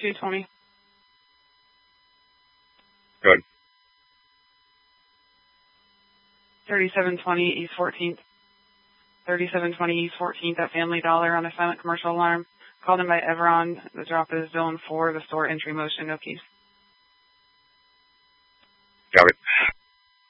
220. Good. 3720 East 14th. 3720 East 14th at Family Dollar on a silent commercial alarm. Called in by Everon. The drop is zone 4, the store entry motion, no keys. Got it.